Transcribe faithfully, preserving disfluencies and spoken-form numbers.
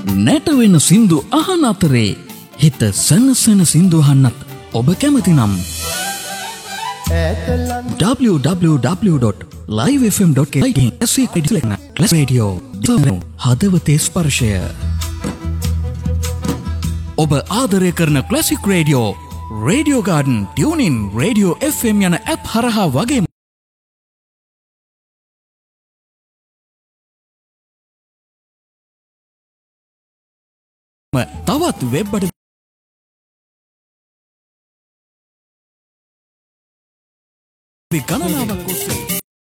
නැටවෙන සින්දු අහන අතරේ හිත සනසන සින්දු අහන්නත් ඔබ කැමති නම් w w w dot live f m dot k class radio හදවතේ ස්පර්ශය. ඔබ ආදරය කරන classic radio, radio garden, tuning, radio F M යන ඇප් හරහා වගේම තවත් වෙබ් අඩවි ගණනාවක් ඔස්සේ